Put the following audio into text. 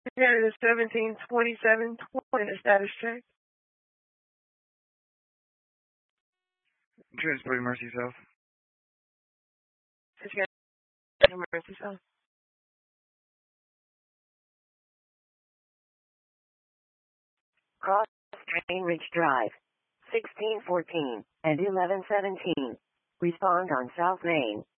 Here it is 1727 20 status check. Transport Mercy South. Mercy South. Cross Train Ridge Drive, 1614 and 1117. Respond on South Main.